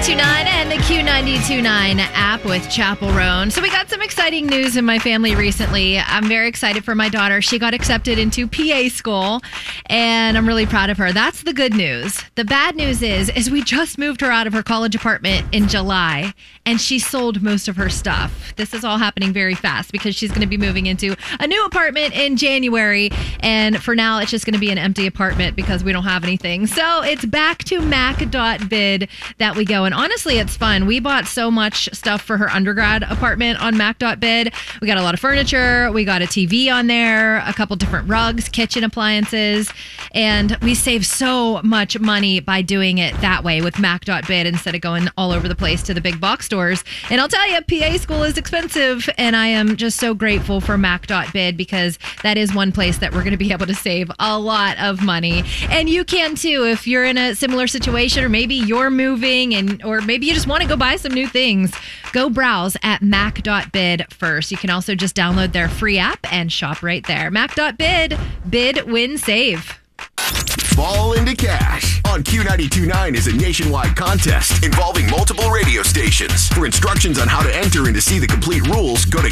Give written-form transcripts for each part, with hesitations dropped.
Q92.9 and the Q92.9 app with Chapel Roan. So we got some exciting news in my family recently. I'm very excited for my daughter. She got accepted into PA school, and I'm really proud of her. That's the good news. The bad news is we just moved her out of her college apartment in July, and she sold most of her stuff. This is all happening very fast because she's going to be moving into a new apartment in January, and for now, it's just going to be an empty apartment because we don't have anything. So it's back to Mac.bid that we go. And honestly, it's fun. We bought so much stuff for her undergrad apartment on Mac.bid. We got a lot of furniture. We got a TV on there, a couple different rugs, kitchen appliances, and we save so much money by doing it that way with Mac.bid instead of going all over the place to the big box stores. And I'll tell you, PA school is expensive, and I am just so grateful for Mac.bid because that is one place that we're going to be able to save a lot of money. And you can too if you're in a similar situation, or maybe you're moving, or maybe you just want to go buy some new things. Go browse at Mac.bid first. You can also just download their free app and shop right there. Mac.bid. Bid, win, save. Fall into cash on Q92.9 is a nationwide contest involving multiple radio stations. For instructions on how to enter and to see the complete rules, go to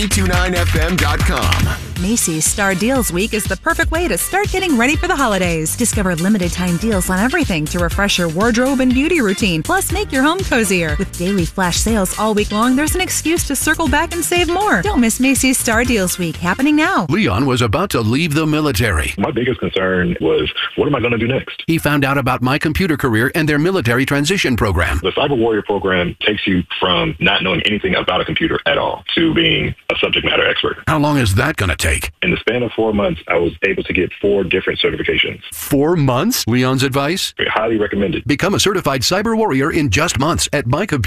Q929FM.com. Macy's Star Deals Week is the perfect way to start getting ready for the holidays. Discover limited time deals on everything to refresh your wardrobe and beauty routine, plus make your home cozier. With daily flash sales all week long, there's an excuse to circle back and save more. Don't miss Macy's Star Deals Week, happening now. Leon was about to leave the military. My biggest concern was, what am I going to do next? He found out about My Computer Career and their military transition program. The Cyber Warrior program takes you from not knowing anything about a computer at all to being a subject matter expert. How long is that going to take? In the span of 4 months, I was able to get 4 different certifications. 4 months? Leon's advice? Highly recommended. Become a certified cyber warrior in just months at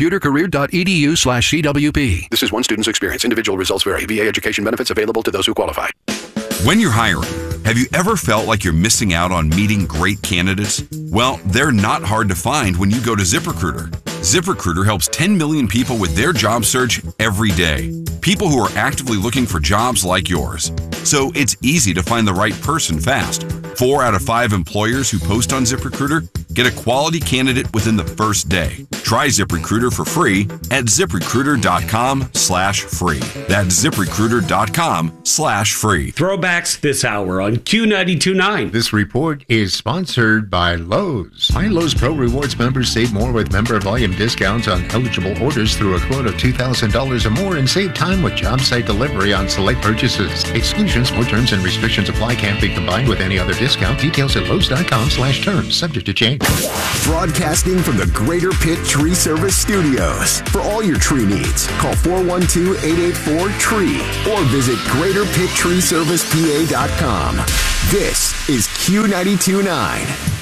mycomputercareer.edu/CWP. This is one student's experience. Individual results vary. VA education benefits available to those who qualify. When you're hiring, have you ever felt like you're missing out on meeting great candidates? Well, they're not hard to find when you go to ZipRecruiter. ZipRecruiter helps 10 million people with their job search every day. People who are actively looking for jobs like yours. So it's easy to find the right person fast. 4 out of 5 employers who post on ZipRecruiter get a quality candidate within the first day. Try ZipRecruiter for free at ZipRecruiter.com/free. That's ZipRecruiter.com/free. Throwbacks this hour on Q92.9. This report is sponsored by Lowe's. My Lowe's Pro Rewards members save more with member volume discounts on eligible orders through a quote of $2,000 or more, and save time with job site delivery on select purchases. Exclusions, more terms and restrictions apply. Can't be combined with any other discount. Details at Lowe's.com/terms. Subject to change. Broadcasting from the Greater Pitt Tree Service Studios. For all your tree needs, call 412-884-TREE or visit GreaterPittTreeServicePA.com. This is Q92.9.